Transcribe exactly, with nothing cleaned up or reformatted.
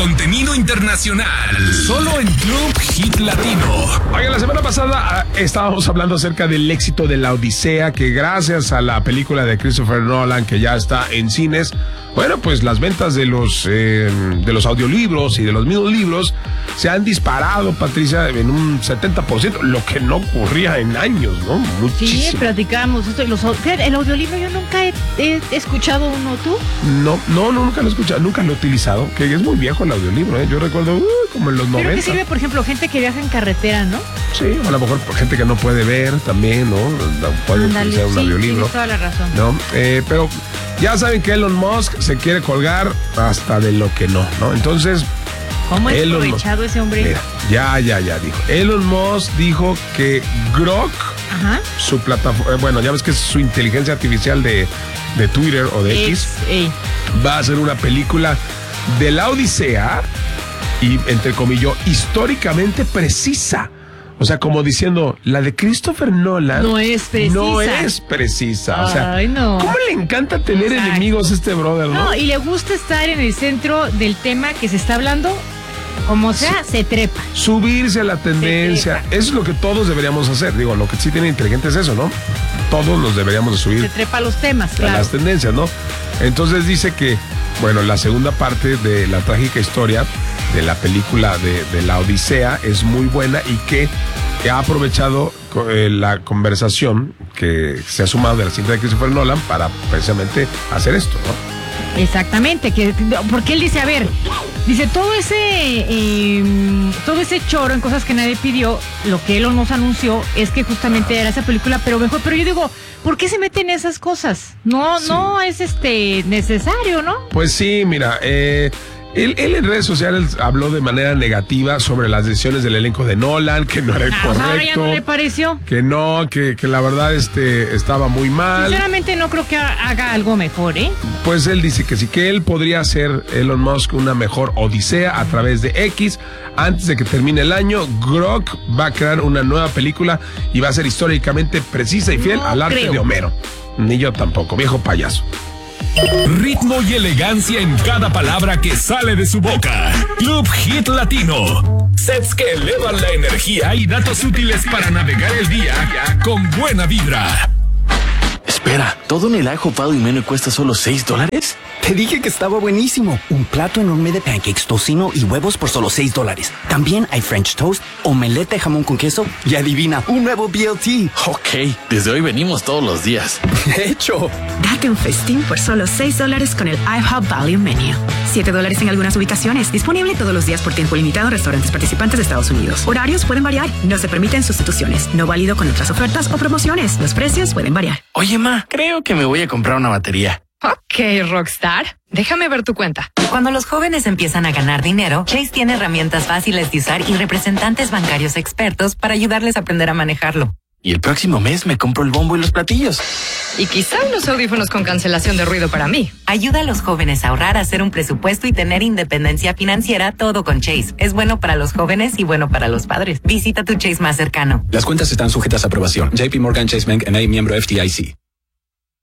contenido internacional, solo en Club Hit Latino. Oiga, la semana pasada uh, estábamos hablando acerca del éxito de La Odisea, que gracias a la película de Christopher Nolan, que ya está en cines, bueno, pues las ventas de los eh, de los audiolibros y de los mismos libros se han disparado, Patricia, en un setenta por ciento, lo que no ocurría en años, ¿no? Muchísimo. Sí, platicamos esto. Los, el audiolibro yo nunca he, he escuchado uno, ¿tú? No, no, nunca lo he escuchado, nunca lo he utilizado, que es muy viejo el audiolibro, ¿eh? Yo recuerdo uh, como en los noventa. ¿Pero qué sirve, por ejemplo, gente que viaja en carretera, no? Sí, o a lo mejor por gente que no puede ver también, ¿no? Puede Andale, utilizar un sí, audiolibro. Tienes toda la razón. ¿No? Eh, pero ya saben que Elon Musk se quiere colgar hasta de lo que no, ¿no? Entonces... ¿Cómo es aprovechado ese hombre? Mira, ya, ya, ya dijo. Elon Musk dijo que Grok, Ajá. su plataforma, bueno, ya ves que es su inteligencia artificial de, de Twitter o de X, X va a hacer una película de la Odisea y, entre comillas, históricamente precisa. O sea, como diciendo, la de Christopher Nolan no es precisa. No es precisa. O sea, Ay, no. ¿Cómo le encanta tener Exacto. enemigos a este brother, no? No, y le gusta estar en el centro del tema que se está hablando. Como sea, sí. se trepa. Subirse a la tendencia. Eso es lo que todos deberíamos hacer. Digo, lo que sí tiene inteligente es eso, ¿no? Todos nos deberíamos de subir. Se trepa a los temas, a claro. las tendencias, ¿no? Entonces dice que, bueno, la segunda parte de la trágica historia de la película de, de La Odisea es muy buena y que, que ha aprovechado eh, la conversación que se ha sumado de la cinta de Christopher Nolan para precisamente hacer esto, ¿no? Exactamente, que, porque él dice, a ver, dice, todo ese eh, todo ese choro en cosas que nadie pidió, lo que él nos anunció es que justamente era esa película, pero mejor, pero yo digo, ¿por qué se meten en esas cosas? No, sí. no es este necesario, ¿no? Pues sí, mira, eh... Él, él en redes sociales habló de manera negativa sobre las decisiones del elenco de Nolan, que no era el ah, correcto. Ahora ya no le pareció. Que no, que, que la verdad este estaba muy mal. Sinceramente no creo que haga algo mejor, ¿eh? Pues él dice que sí, que él podría hacer, Elon Musk, una mejor Odisea a través de X. Antes de que termine el año, Grok va a crear una nueva película y va a ser históricamente precisa y fiel no al arte creo. de Homero. Ni yo tampoco, viejo payaso. Ritmo y elegancia en cada palabra que sale de su boca. Club Hit Latino. Sets que elevan la energía y datos útiles para navegar el día con buena vibra. Espera, ¿todo en el I Hop Value Menu cuesta solo seis dólares? Te dije que estaba buenísimo. Un plato enorme de pancakes, tocino y huevos por solo seis dólares. También hay French toast, omelette de jamón con queso y adivina, un nuevo B L T. Ok, desde hoy venimos todos los días. De hecho. Date un festín por solo seis dólares con el I Hop Value Menu. siete dólares en algunas ubicaciones. Disponible todos los días por tiempo limitado en restaurantes participantes de Estados Unidos. Horarios pueden variar. No se permiten sustituciones. No válido con otras ofertas o promociones. Los precios pueden variar. Oye, ma, creo que me voy a comprar una batería. Ok, Rockstar. Déjame ver tu cuenta. Cuando los jóvenes empiezan a ganar dinero, Chase tiene herramientas fáciles de usar y representantes bancarios expertos para ayudarles a aprender a manejarlo. Y el próximo mes me compro el bombo y los platillos. Y quizá unos audífonos con cancelación de ruido para mí. Ayuda a los jóvenes a ahorrar, a hacer un presupuesto y tener independencia financiera, todo con Chase. Es bueno para los jóvenes y bueno para los padres. Visita tu Chase más cercano. Las cuentas están sujetas a aprobación. J P Morgan Chase Bank N A, miembro F D I C.